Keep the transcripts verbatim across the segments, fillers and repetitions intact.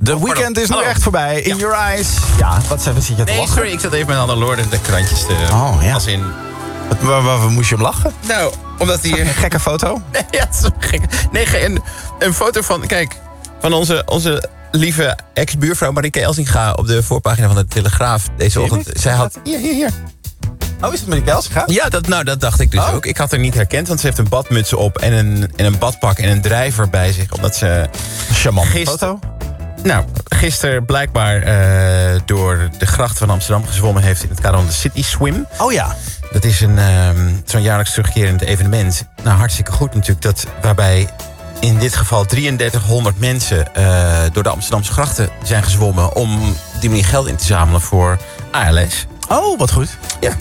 De Oh, weekend is nu Hallo. echt voorbij. In Ja. your eyes. Ja, wat zit je te Nee, lachen? sorry, ik zat even met andere Lorden de krantjes te... Oh, ja. Als in... Wat, waar, waar, waar moest je hem lachen? Nou, omdat hij... Een gekke foto? ja, het is zo gek. Nee, ge- een, een foto van... Kijk, van onze, onze lieve ex-buurvrouw Marieke Elsinga... op de voorpagina van de Telegraaf deze Zie je ochtend. niet? Zij had... Hier, hier, hier. Oh, is het met die kels gegaan? Ja, dat, nou, dat dacht ik dus Oh. ook. Ik had haar niet herkend, want ze heeft een badmuts op... en een, en een badpak en een drijver bij zich. Omdat ze... Charmant Gister- foto. Nou, gisteren blijkbaar eh, door de gracht van Amsterdam gezwommen heeft... in het kader van de City Swim. Oh ja. Dat is een ehm, zo'n jaarlijks terugkerend evenement. Nou, hartstikke goed natuurlijk. Dat, waarbij in dit geval drieëndertighonderd mensen... eh, door de Amsterdamse grachten zijn gezwommen... om op die manier geld in te zamelen voor A L S. Oh, wat goed. Ja.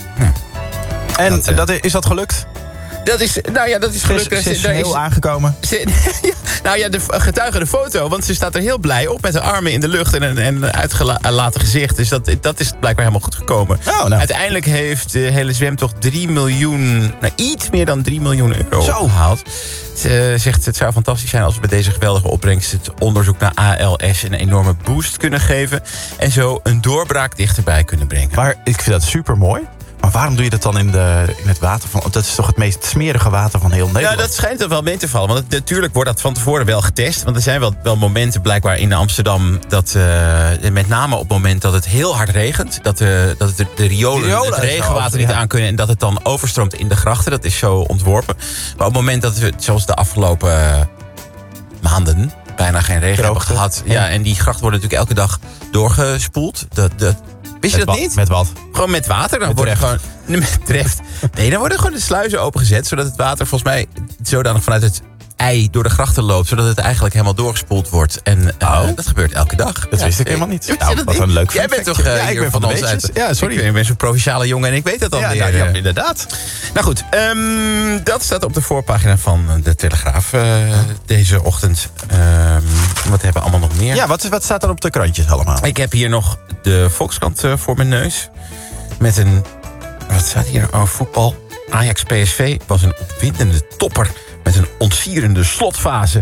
En Dat, dat, eh, is dat gelukt? Dat is, nou ja, dat is Ze is, gelukkig. ze is Daar heel aangekomen. Ze- ja, nou ja, de getuige de foto. Want ze staat er heel blij op met haar armen in de lucht en een, en een uitgelaten gezicht. Dus dat, dat is blijkbaar helemaal goed gekomen. Oh, nou. Uiteindelijk heeft de hele zwemtocht drie miljoen, nou iets meer dan drie miljoen euro Zo. opgehaald. Ze zegt het zou fantastisch zijn als we bij deze geweldige opbrengst het onderzoek naar A L S een enorme boost kunnen geven. En zo een doorbraak dichterbij kunnen brengen. Maar ik vind dat super mooi. Maar waarom doe je dat dan in, de, in het water van... Dat is toch het meest smerige water van heel Nederland? Ja, dat schijnt er wel mee te vallen. Want het, natuurlijk wordt dat van tevoren wel getest. Want er zijn wel, wel momenten blijkbaar in Amsterdam... dat uh, met name op het moment dat het heel hard regent... dat, uh, dat het de riolen, Riolen het en zo, regenwater niet ja. aan kunnen... en dat het dan overstroomt in de grachten. Dat is zo ontworpen. Maar op het moment dat we, zoals de afgelopen uh, maanden... bijna geen regen Droogte. hebben gehad... Ja. Ja. Ja, en die grachten worden natuurlijk elke dag doorgespoeld. Dat, dat, wist je Met dat wat? niet? Met wat? Gewoon met water. Dan Met worden treft. gewoon. Nee, met treft. Nee, dan worden gewoon de sluizen opengezet. Zodat het water volgens mij zodanig vanuit het ei door de grachten loopt. Zodat het eigenlijk helemaal doorgespoeld wordt. En uh, Oh. dat gebeurt elke dag. Dat Ja, wist ik eh, helemaal niet. wist je Nou, dat wat niet? een leuk Jij bent factje. toch uh, Ja, ik hier ben van de ons weetjes. uit. Ja, sorry. Ik, ik ben zo'n provinciale jongen en ik weet dat al Ja, meer. ja, ja, eh. inderdaad. Nou goed, um, dat staat op de voorpagina van de Telegraaf uh, deze ochtend. Um, wat hebben we allemaal nog meer? Ja, wat, wat staat er op de krantjes allemaal? Ik heb hier nog de Volkskrant uh, voor mijn neus. Met een, wat staat hier? Oh, voetbal. Ajax P S V was een opwindende topper met een ontsierende slotfase.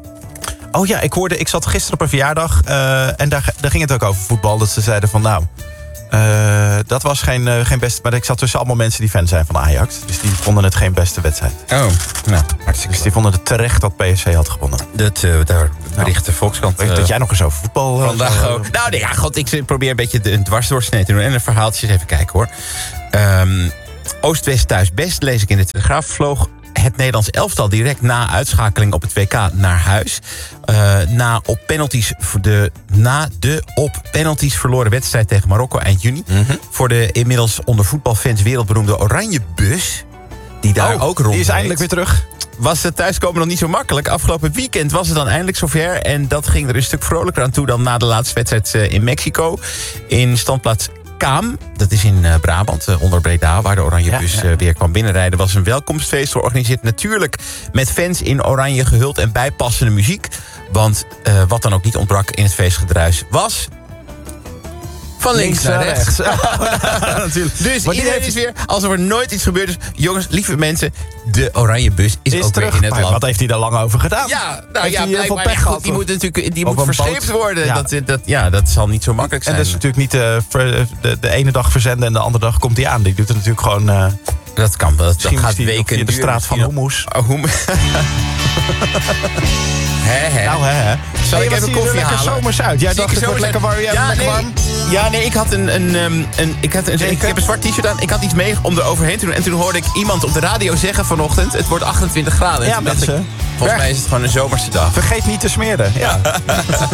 Oh ja, ik hoorde, ik zat gisteren op een verjaardag uh, en daar, daar ging het ook over voetbal. Dat ze zeiden van nou, uh, dat was geen, uh, geen beste... Maar ik zat tussen allemaal mensen die fan zijn van Ajax. Dus die vonden het geen beste wedstrijd. Oh, nou, hartstikke Dus die vonden het terecht dat P S V had gewonnen. Dat, uh, daar bericht de Volkskrant. Weet Uh, dat jij nog eens over voetbal... Uh, vandaag uh, ook. Nou, nee, ja, god, ik probeer een beetje een dwarsdoorsnee te doen. En een verhaaltje even kijken, hoor. Um, Oost-West thuis best, lees ik in de Telegraaf, vloog het Nederlands elftal direct na uitschakeling op het W K naar huis. Uh, na, op penalties, de, na de op penalties verloren wedstrijd tegen Marokko eind juni. Mm-hmm. Voor de inmiddels onder voetbalfans wereldberoemde Oranje Bus, die daar oh, ook rond die is eindelijk weer terug. Was het thuiskomen nog niet zo makkelijk. Afgelopen weekend was het dan eindelijk zover. En dat ging er een stuk vrolijker aan toe dan na de laatste wedstrijd uh, in Mexico. In standplaats Kaam, dat is in uh, Brabant, uh, onder Breda, waar de Oranjebus Ja, ja. uh, weer kwam binnenrijden, was een welkomstfeest georganiseerd. Natuurlijk met fans in oranje gehuld en bijpassende muziek. Want uh, wat dan ook niet ontbrak in het feestgedruis was... Van links, naar rechts. Ja, natuurlijk. Dus Maar die iedereen heeft- is weer alsof er nooit iets gebeurd is. Jongens, lieve mensen, de Oranjebus is, Is ook terug. weer in het Maar land. wat heeft hij daar lang over gedaan? Ja, nou Heeft ja, hij heel veel blijkbaar. pech Ja, gehad, goed, die of- moet natuurlijk die Op moet een verscheept boot. worden. Ja. Dat, dat, ja, dat zal niet zo makkelijk En zijn. dat is natuurlijk niet uh, ver- de, de ene dag verzenden en de andere dag komt hij aan. Die doet het natuurlijk gewoon... Uh, dat kan wel. Dat misschien gaat is die nog weken via de duren, straat van misschien Hummus. nog- Oh, Hummus. Hè, hè. Nou, hè, hè. Zal Hey, ik wat even zie je er koffie lekker halen? zomers uit. Jij Zie ik dacht, er het wordt zomers lekker warm. Ja, ja, lekker nee, warm. ja, nee, ik had een... een, um, een ik, had een ik heb een zwart t-shirt aan. Ik had iets mee om er overheen te doen. En toen hoorde ik iemand op de radio zeggen vanochtend... het wordt achtentwintig graden. En Ja, toen dacht mensen. ik, volgens mij is het gewoon een zomerse dag. Vergeet niet te smeren. Ja.